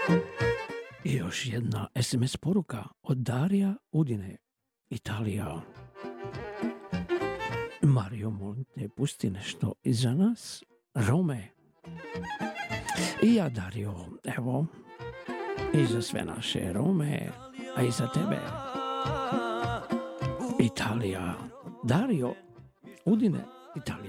I još jedna SMS poruka od Darija Udine, Italija. Mario, molim te, pusti nešto iza nas. Rome. I ja, Dario, evo, i za sve naše Rome, a i za tebe. Italija. Dario Udine, Italija.